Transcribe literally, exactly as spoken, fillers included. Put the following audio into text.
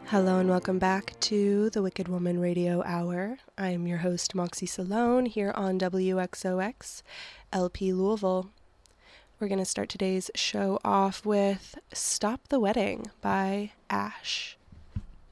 Hello and welcome back to the Wicked Woman Radio Hour. I am your host, Moxie Salone, here on W X O X, L P Louisville. We're going to start today's show off with Stop the Wedding by Ash.